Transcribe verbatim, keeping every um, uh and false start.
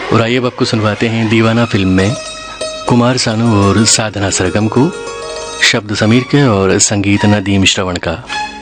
और आइए अब आपको सुनवाते हैं दीवाना फिल्म में कुमार सानू और साधना सरगम को, शब्द समीर के और संगीत नदीम श्रवण का।